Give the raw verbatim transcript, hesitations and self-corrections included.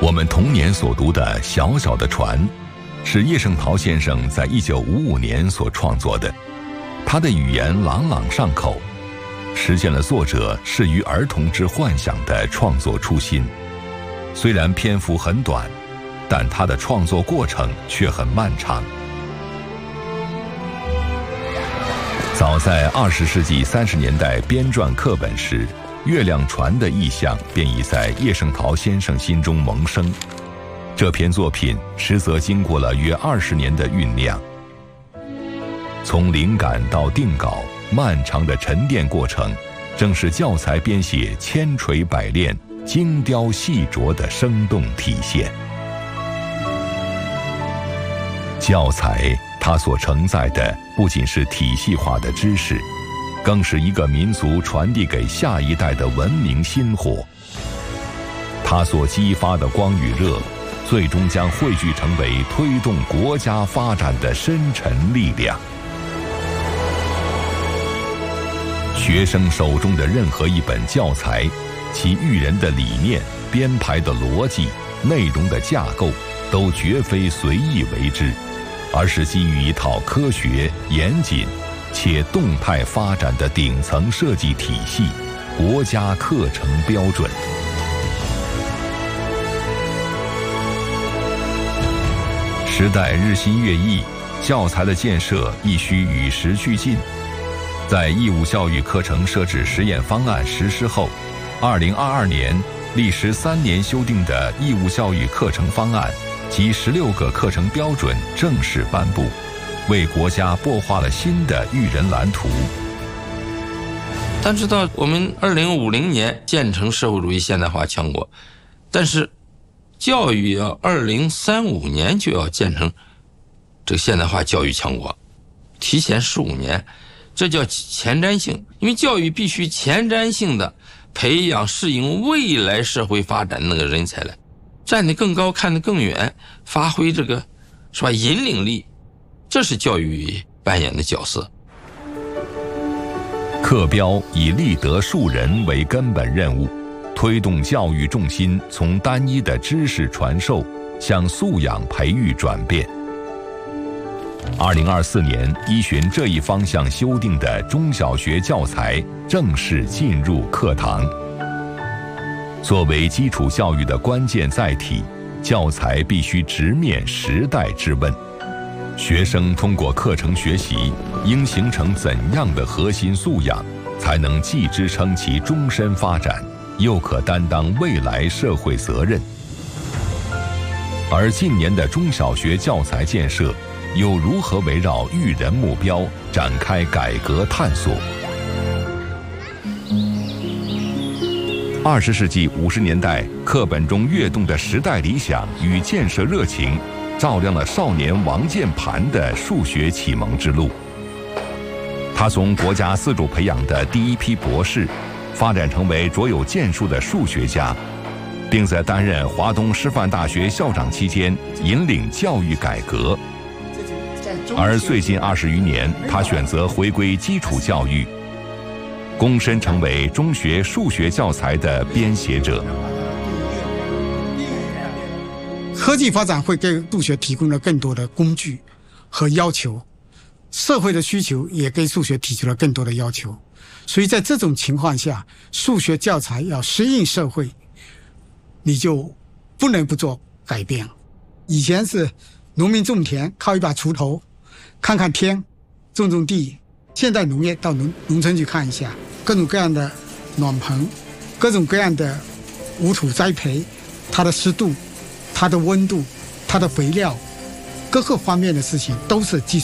我们童年所读的《小小的船》，是叶圣陶先生在一九五五年所创作的。他的语言朗朗上口，实现了作者适于儿童之幻想的创作初心。虽然篇幅很短，但他的创作过程却很漫长。早在二十世纪三十年代编撰课本时，月亮船的意象便已在叶圣陶先生心中萌生。这篇作品实则经过了约二十年的酝酿，从灵感到定稿，漫长的沉淀过程，正是教材编写千锤百炼、精雕细琢的生动体现。教材它所承载的不仅是体系化的知识，更是一个民族传递给下一代的文明薪火。它所激发的光与热，最终将汇聚成为推动国家发展的深沉力量。学生手中的任何一本教材，其育人的理念、编排的逻辑、内容的架构，都绝非随意为之，而是基于一套科学、严谨且动态发展的顶层设计体系——国家课程标准。时代日新月异，教材的建设亦需与时俱进。在义务教育课程设置实验方案实施后，二零二二年历时三年修订的义务教育课程方案及十六个课程标准正式颁布，为国家擘画了新的育人蓝图。 但是到我们二零五零年建成社会主义现代化强国，但是教育要二零三五年就要建成这个现代化教育强国，提前十五年，这叫前瞻性。因为教育必须前瞻性的培养适应未来社会发展那个人才来，站得更高，看得更远，发挥这个是吧引领力，这是教育扮演的角色。 课标以立德树人为根本任务，推动教育重心从单一的知识传授向素养培育转变。二零二四年依循这一方向修订的中小学教材正式进入课堂。作为基础教育的关键载体，教材必须直面时代之问。学生通过课程学习，应形成怎样的核心素养，才能既支撑其终身发展，又可担当未来社会责任？而近年的中小学教材建设，又如何围绕育人目标展开改革探索？二十世纪五十年代课本中跃动的时代理想与建设热情，照亮了少年王建盘的数学启蒙之路。他从国家自主培养的第一批博士，发展成为卓有建树的数学家，并在担任华东师范大学校长期间引领教育改革。而最近二十余年，他选择回归基础教育，躬身成为中学数学教材的编写者。 科技发展会给数学提供了更多的工具和要求，社会的需求也给数学提出了更多的要求，所以在这种情况下，数学教材要适应社会，你就不能不做改变。以前是农民种田靠一把锄头，看看天，种种地。现代农业到农农村去看一下，各种各样的暖棚，各种各样的无土栽培，它的湿度、它的温度、它的肥料，各个方面的事情都是计算